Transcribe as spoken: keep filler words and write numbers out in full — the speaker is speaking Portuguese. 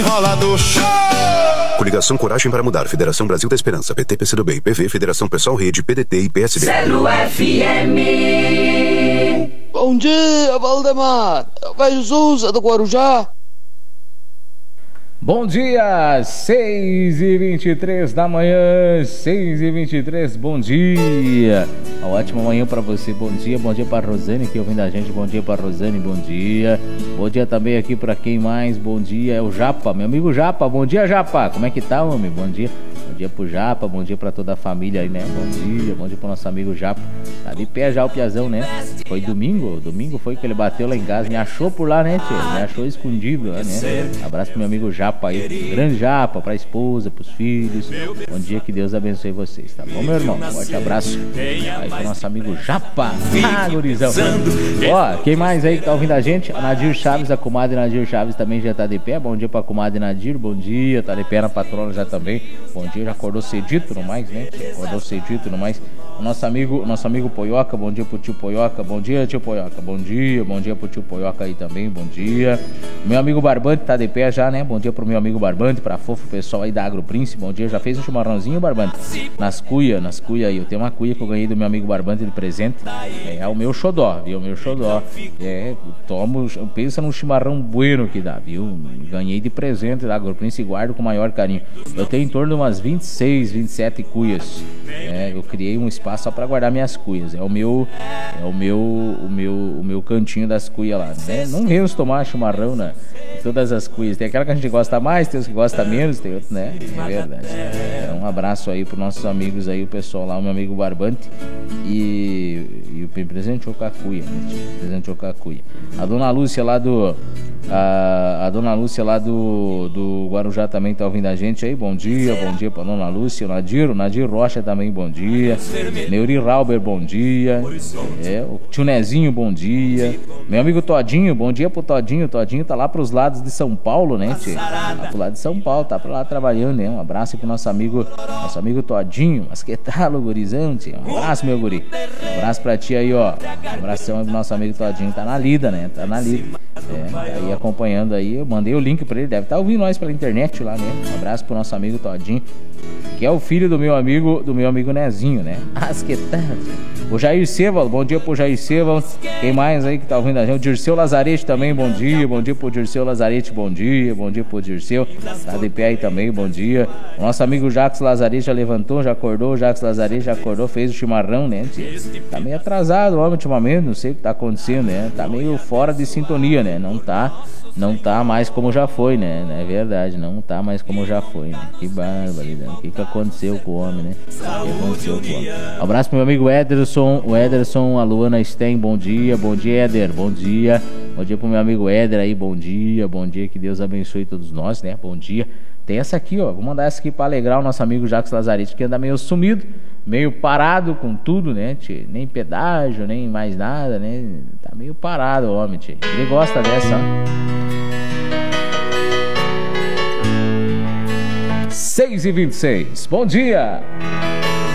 Rola do show! Coligação Coragem para Mudar, Federação Brasil da Esperança, P T, P C do B, I P V, Federação Pessoal Rede, P D T e P S D. Zero F M. Bom dia, Valdemar. Vai Jesus, é do Guarujá. Bom dia, seis e vinte e três da manhã, seis e vinte e três, bom dia. Uma ótima manhã para você, bom dia, bom dia para Rosane aqui ouvindo a gente, bom dia para Rosane, bom dia. Bom dia também aqui para quem mais, bom dia, é o Japa, meu amigo Japa, bom dia Japa, como é que tá, homem, bom dia. Bom dia pro Japa, bom dia pra toda a família aí, né? Bom dia, bom dia pro nosso amigo Japa. Tá de pé já o Piazão, né? Foi domingo, domingo foi que ele bateu lá em casa, me achou por lá, né, tio? Me achou escondido, né? Abraço pro meu amigo Japa aí, grande Japa, pra esposa, pros filhos. Bom dia, que Deus abençoe vocês, tá bom, meu irmão? Um forte abraço aí pro nosso amigo Japa. Ah, gurizão. Ó, quem mais aí que tá ouvindo a gente? A Nadir Chaves, a comadre Nadir Chaves também já tá de pé. Bom dia pra comadre Nadir, bom dia, tá de pé na patrona já também. Bom dia, já acordou cedito no mais, né? Acordou cedito no mais. O nosso amigo, nosso amigo Poioca, bom dia pro tio Poioca, bom dia tio Poioca, bom dia, bom dia pro tio Poioca aí também, bom dia. Meu amigo Barbante tá de pé já, né? Bom dia pro meu amigo Barbante, pra fofo pessoal aí da Agro Príncipe, bom dia, já fez o chimarrãozinho, Barbante? Nas cuia, nas cuia aí, eu tenho uma cuia que eu ganhei do meu amigo Barbante de presente, é o meu xodó, viu, o meu xodó, é, tomo, pensa num chimarrão bueno que dá, viu, ganhei de presente da Agro Príncipe e guardo com o maior carinho. Eu tenho em torno de umas vinte e seis, vinte e sete cuias, é, eu criei um espaço só para guardar minhas cuias. É o meu, é o meu, o meu, o meu cantinho das cuias lá, né? Não vemos tomar chimarrão, né? Todas as cuias. Tem aquela que a gente gosta mais, tem os que gosta menos, tem outros, né? É verdade. É, um abraço aí para nossos amigos aí, o pessoal lá, o meu amigo Barbante e, e o presenteou com a cuia, né? Presenteou com a cuia. A dona Lúcia lá do a, a dona Lúcia lá do, do Guarujá também tá ouvindo a gente aí. Bom dia, bom dia pra dona Lúcia. O Nadir, o Nadir Rocha também, bom dia. Neuri Rauber, bom dia. É, o tio Nezinho, bom dia. Meu amigo Todinho, bom dia pro Todinho. O Todinho tá lá pros lados de São Paulo, né, tio? Tá pro lado de São Paulo, tá pra lá trabalhando, né? Um abraço pro nosso amigo, nosso amigo Todinho. Mas que tal, gurizão, tio? Um abraço, meu guri. Um abraço pra ti aí, ó. Um abração pro nosso amigo Todinho. Tá na lida, né? Tá na lida. É, tá aí acompanhando aí. Eu mandei o link pra ele, deve estar tá ouvindo nós pela internet lá, né? Um abraço pro nosso amigo Todinho, que é o filho do meu amigo, do meu amigo Nezinho, né? As que tal? O Jair Seval, bom dia pro Jair Seval. Quem mais aí que tá ouvindo a gente? O Dirceu Lazarete também, bom dia. Bom dia pro Dirceu Lazarete, bom dia. Bom dia pro Dirceu, tá de pé aí também, bom dia. O nosso amigo Jacques Lazarete já levantou, já acordou. O Jacques Lazarete já acordou, fez o chimarrão, né? Tá meio atrasado o homem ultimamente, não sei o que tá acontecendo, né? Tá meio fora de sintonia, né? Não tá... Não tá mais como já foi, né? É verdade, não tá mais como já foi, né? Que barbaridade. O que que aconteceu com o homem, né? O que aconteceu com o homem? Um abraço pro meu amigo Ederson, o Ederson, a Luana Sten, bom dia, bom dia, Éder, bom dia. Bom dia pro meu amigo Éder aí, bom dia, bom dia, que Deus abençoe todos nós, né? Bom dia. Tem essa aqui, ó, vou mandar essa aqui pra alegrar o nosso amigo Jacques Lazarete, que anda meio sumido, meio parado com tudo, né, tchê? Nem pedágio, nem mais nada, né? Tá meio parado o homem, tchê. Ele gosta dessa, ó. seis e vinte e seis, bom dia!